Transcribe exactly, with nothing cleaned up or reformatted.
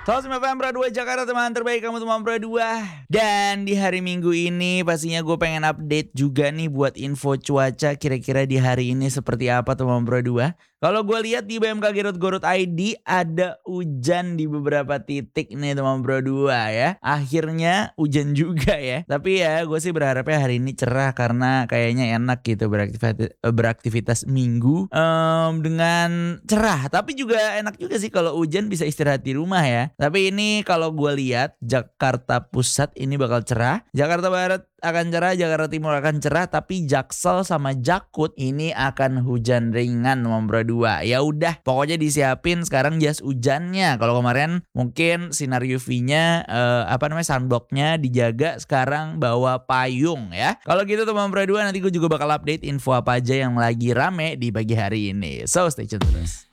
seratus lima F M Pro dua Jakarta, teman terbaik kamu teman Pro dua. Dan di hari Minggu ini pastinya gue pengen update juga nih buat info cuaca kira-kira di hari ini seperti apa teman Pro dua. Kalau gue lihat di B M K G titik go titik I D ada hujan di beberapa titik nih teman Pro dua ya. Akhirnya hujan juga ya. Tapi ya gue sih berharapnya hari ini cerah karena kayaknya enak gitu beraktivitas, beraktivitas minggu um, dengan cerah. Tapi juga enak juga sih kalau hujan bisa istirahat di rumah ya. Tapi ini kalau gue lihat Jakarta Pusat ini bakal cerah. Jakarta Barat akan cerah, Jakarta Timur akan cerah, tapi Jaksel sama Jakut ini akan hujan ringan nomor dua. Ya udah, pokoknya disiapin sekarang jas hujannya. Kalau kemarin mungkin sinar U V-nya eh, apa namanya sunblock-nya dijaga, sekarang bawa payung ya. Kalau gitu teman Pro dua, nanti gue juga bakal update info apa aja yang lagi rame di pagi hari ini. So stay tune terus.